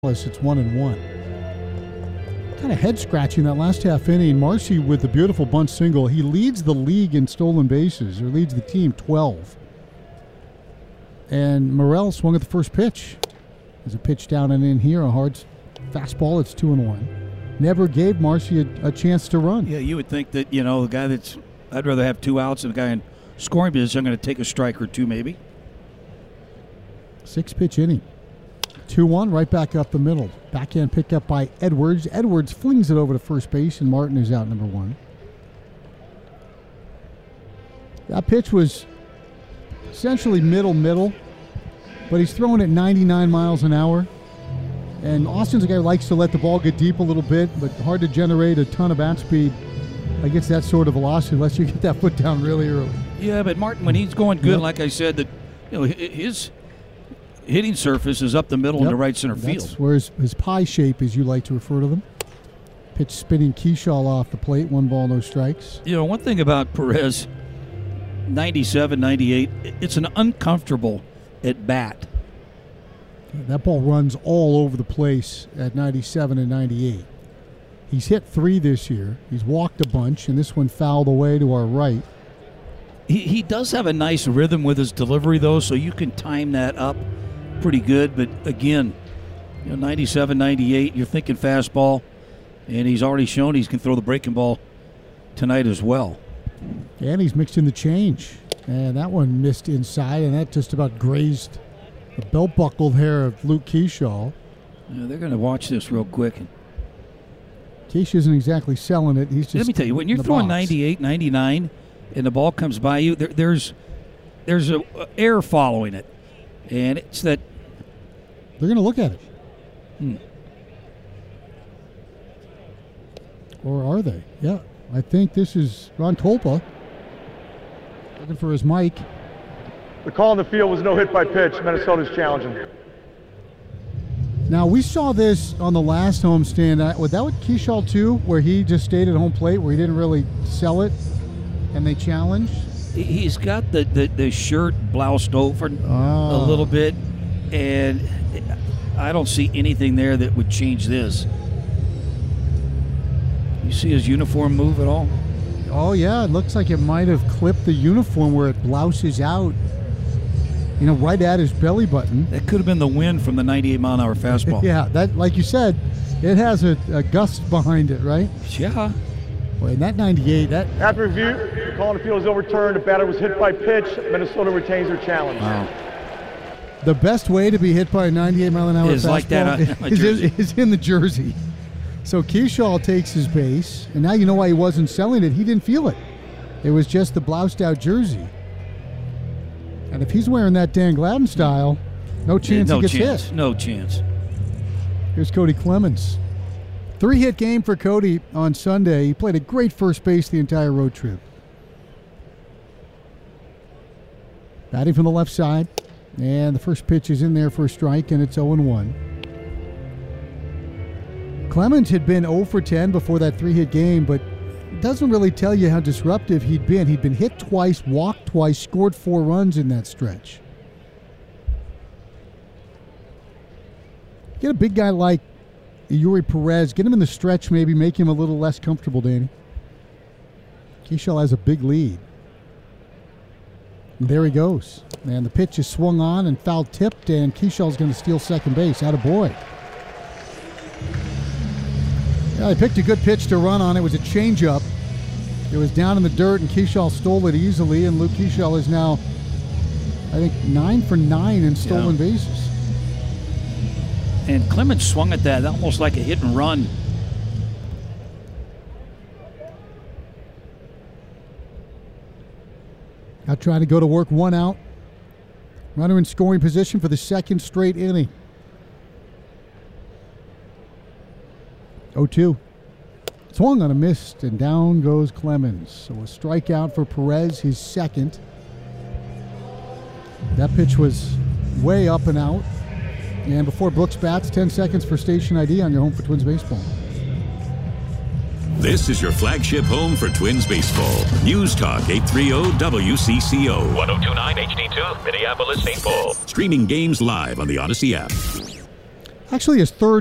It's 1-1. Kind of head scratching that last half inning. Marcy with the beautiful bunt single. He leads the league in stolen bases, or leads the team 12. And Morel swung at the first pitch. There's a pitch down and in here, a hard fastball. It's 2-1. Never gave Marcy a chance to run. Yeah, you would think that, the guy that's, I'd rather have 2 outs than a guy in scoring position. I'm going to take a strike or 2 maybe. 6-pitch inning. 2-1, right back up the middle. Backhand picked up by Edwards. Edwards flings it over to first base, and Martin is out, number 1. That pitch was essentially middle, but he's throwing it 99 miles an hour. And Austin's a guy who likes to let the ball get deep a little bit, but hard to generate a ton of bat speed against that sort of velocity unless you get that foot down really early. Yeah, but Martin, when he's going good, like I said, that his hitting surface is up the middle into right center field. That's where his pie shape, as you like to refer to them. Pitch spinning Keyshaw off the plate. 1 ball, no strikes. One thing about Perez, 97, 98, it's an uncomfortable at bat. That ball runs all over the place at 97 and 98. He's hit 3 this year. He's walked a bunch, and this one fouled away to our right. He does have a nice rhythm with his delivery, though, so you can time that up pretty good. But, again, 97, 98, you're thinking fastball, and he's already shown he can throw the breaking ball tonight as well. And he's mixed in the change. And that one missed inside, and that just about grazed the belt-buckled hair of Luke Keyshaw. Yeah, they're going to watch this real quick. Keyshaw isn't exactly selling it. He's just let me tell you, when you're throwing 98, 99, and the ball comes by you, there's a air following it. And it's that... They're going to look at it. Or are they? Yeah. I think this is Ron Kolpa looking for his mic. The call in the field was no hit by pitch. Minnesota's challenging. Now, we saw this on the last homestand. Was that with Keyshaw, too, where he just stayed at home plate, where he didn't really sell it, and they challenged? He's got the shirt bloused over a little bit, and I don't see anything there that would change this. You see his uniform move at all? Oh, yeah. It looks like it might have clipped the uniform where it blouses out, right at his belly button. That could have been the wind from the 98-mile-an-hour fastball. Yeah, that, like you said, it has a gust behind it, right? Yeah. Boy, and that 98, After review, the call in the field is overturned. The batter was hit by pitch. Minnesota retains their challenge. Wow. The best way to be hit by a 98-mile-an-hour fastball like that is in the jersey. So Keyshaw takes his base, and now you know why he wasn't selling it. He didn't feel it. It was just the bloused-out jersey. And if he's wearing that Dan Gladden style, no chance he gets hit. No chance. Here's Cody Clemens. 3-hit game for Cody on Sunday. He played a great first base the entire road trip. Batting from the left side. And the first pitch is in there for a strike, and it's 0-1. Clemens had been 0 for 10 before that 3-hit game, but it doesn't really tell you how disruptive he'd been. He'd been hit twice, walked twice, scored 4 runs in that stretch. Get a big guy like Yuri Perez, get him in the stretch maybe, make him a little less comfortable, Danny. Keyshaw has a big lead. And there he goes. And the pitch is swung on and foul tipped, and Keyshaw's going to steal second base. Attaboy. Yeah, they picked a good pitch to run on. It was a changeup. It was down in the dirt, and Keyshaw stole it easily, and Luke Keyshaw is now, I think, 9 for 9 in stolen bases. And Clemens swung at that almost like a hit and run. Now trying to go to work, 1 out. Runner in scoring position for the second straight inning. 0-2. Swung on a missed, and down goes Clemens. So a strikeout for Perez, his second. That pitch was way up and out. And before Brooks bats, 10 seconds for station ID on your home for Twins baseball. This is your flagship home for Twins baseball. News Talk 830 WCCO. 1029 HD2, Minneapolis, St. Paul. Streaming games live on the Odyssey app. Actually, his third